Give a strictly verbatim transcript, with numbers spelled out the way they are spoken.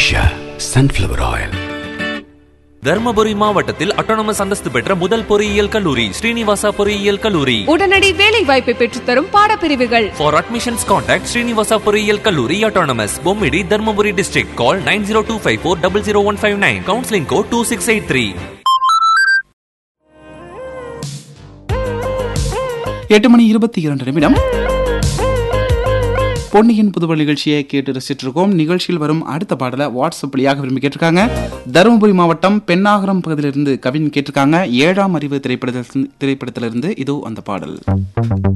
Usha sunflower oil. Dharmapuri மாவட்டத்தில் autonomous அந்தஸ்து பெற்ற முதல் பொறியியல் கல்லூரி ஸ்ரீனிவாசா பொறியியல் கல்லூரி. உடனடி வேலை வாய்ப்பை பெற்றுத்தரும் பாடப்பிரிவுகள். For admissions contact ஸ்ரீனிவாசா பொறியியல் கல்லூரி autonomous, Bommidi, Dharmapuri district. Call nine zero two five four zero zero one five nine. Counseling code two six eight three. எட்டு மணி இருபத்தி இரண்டு நிமிடம் பொன்னியின் புதுவல் நிகழ்ச்சியை கேட்டு ரசிச்சிட்டு இருக்கோம். நிகழ்ச்சியில் வரும் அடுத்த பாடலை வாட்ஸ்அப் வழியாக விரும்பி கேட்டிருக்காங்க. தருமபுரி மாவட்டம் பெண்ணாகரம் பகுதியிலிருந்து கவின் கேட்டிருக்காங்க. ஏழாம் அறிவு திரைப்படத்தில் திரைப்படத்திலிருந்து இதோ அந்த பாடல்.